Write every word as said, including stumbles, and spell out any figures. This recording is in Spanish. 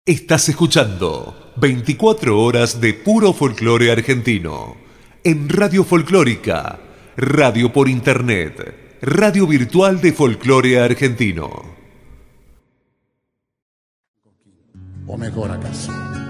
Estás escuchando veinticuatro horas de puro folclore argentino en Radio Folclórica, radio por internet, radio virtual de folclore argentino. O mejor acaso.